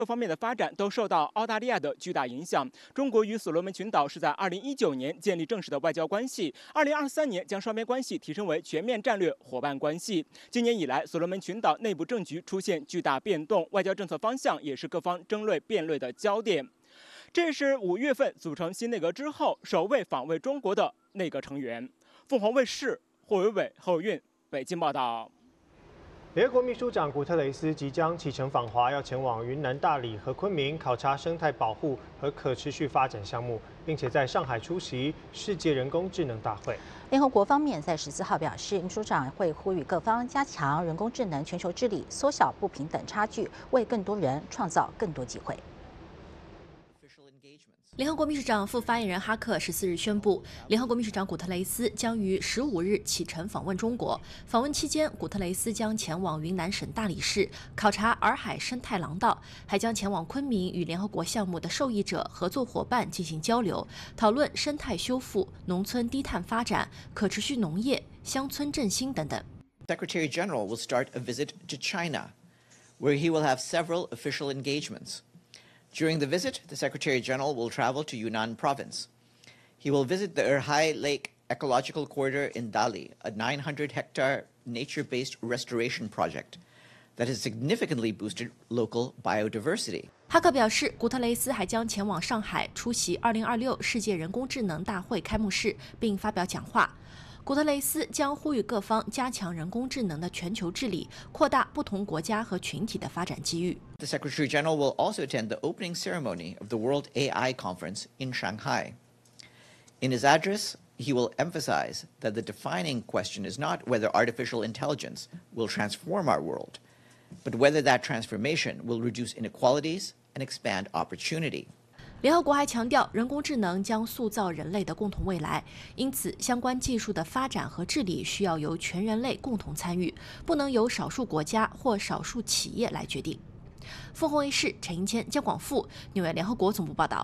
各方面的发展都受到澳大利亚的巨大影响。中国与所罗门群岛是在2019年建立正式的外交关系，2023年将双边关系提升为全面战略伙伴关系。今年以来，所罗门群岛内部政局出现巨大变动，外交政策方向也是各方争论辩论的焦点。这是5月份组成新内阁之后首位访问中国的内阁成员。凤凰卫视霍维伟、后运北京报道。 联合国秘书长古特雷斯即将启程访华，要前往云南大理和昆明考察生态保护和可持续发展项目，并且在上海出席世界人工智能大会。 联合国方面在14号表示，秘书长会呼吁各方加强人工智能全球治理，缩小不平等差距，为更多人创造更多机会。 联合国秘书长副发言人哈克14日宣布，联合国秘书长古特雷斯将于15日启程访问中国。访问期间，古特雷斯将前往云南省大理市考察洱海生态廊道，还将前往昆明与联合国项目的受益者、合作伙伴进行交流，讨论生态修复、农村低碳发展、可持续农业、乡村振兴等等。 Secretary General will start a visit to China, where he will have several official engagements. During the visit, the Secretary General will travel to Yunnan Province. He will visit the Erhai Lake Ecological Corridor in Dali, a 900-hectare nature-based restoration project that has significantly boosted local biodiversity. 哈克表示，古特雷斯还将前往上海出席2026世界人工智能大会开幕式，并发表讲话。古特雷斯将呼吁各方加强人工智能的全球治理，扩大不同国家和群体的发展机遇。 The Secretary General will also attend the opening ceremony of the World AI Conference in Shanghai. In his address, he will emphasize that the defining question is not whether artificial intelligence will transform our world, but whether that transformation will reduce inequalities and expand opportunity. 联合国还强调，人工智能将塑造人类的共同未来，因此相关技术的发展和治理需要由全人类共同参与，不能由少数国家或少数企业来决定。凤凰卫视陈英谦、姜广富，纽约联合国总部报道。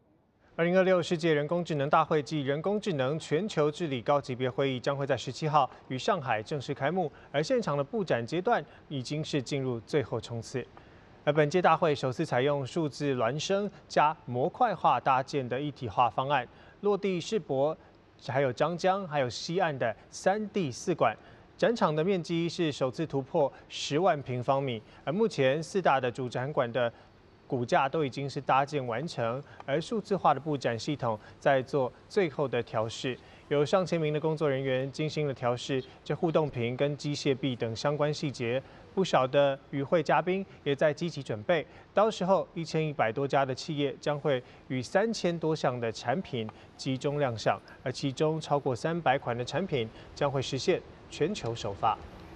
2026世界人工智能大会暨人工智能全球治理高级别会议将会在17号于上海正式开幕，而现场的布展阶段已经是进入最后冲刺。而本届大会首次采用数字孪生加模块化搭建的一体化方案，落地世博，还有张江，还有西岸的3D 4馆。展场的面积是首次突破10万平方米，而目前4大的主展馆的骨架都已经是搭建完成，而数字化的布展系统在做最后的调试。有上千名的工作人员精心的调试这互动屏跟机械臂等相关细节，不少的与会嘉宾也在积极准备。到时候1100多家的企业将会与3000多项的产品集中亮相，而其中超过300款的产品将会实现全球首发。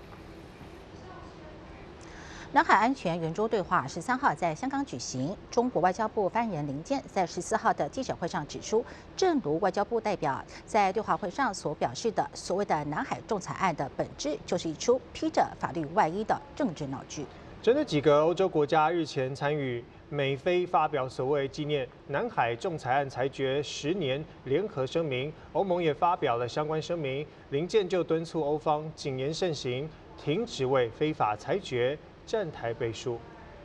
南海安全圆桌对话13号在香港举行。中国外交部发言人林健在14号的记者会上指出，正如外交部代表在对话会上所表示的，所谓的南海仲裁案的本质就是一出披着法律外衣的政治闹剧。 针对几个欧洲国家日前参与美菲发表所谓纪念南海仲裁案裁决10年联合声明，欧盟也发表了相关声明。林健就敦促欧方谨言慎行，停止为非法裁决站台背书。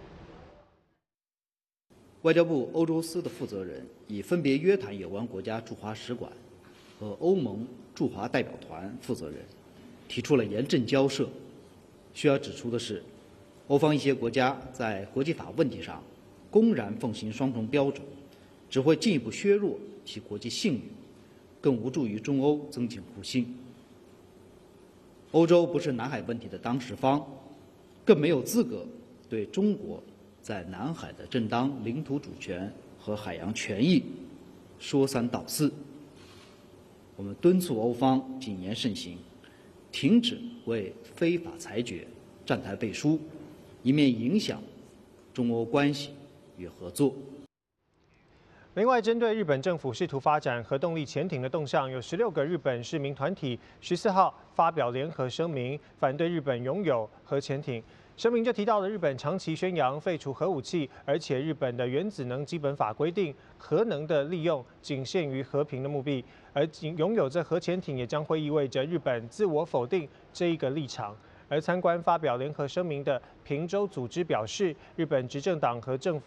外交部欧洲司的负责人已分别约谈有关国家驻华使馆和欧盟驻华代表团负责人，提出了严正交涉。需要指出的是，欧方一些国家在国际法问题上公然奉行双重标准，只会进一步削弱其国际信誉，更无助于中欧增进互信。欧洲不是南海问题的当事方，更没有资格对中国在南海的正当领土主权和海洋权益说三道四。我们敦促欧方谨言慎行，停止为非法裁决站台背书，以免影响中欧关系与合作。 另外，针对日本政府试图发展核动力潜艇的动向，有16个日本市民团体14号发表联合声明，反对日本拥有核潜艇。声明就提到了日本长期宣扬废除核武器，而且日本的原子能基本法规定，核能的利用仅限于和平的目的，而拥有这核潜艇也将会意味着日本自我否定这一个立场。而参观发表联合声明的平洲组织表示，日本执政党和政府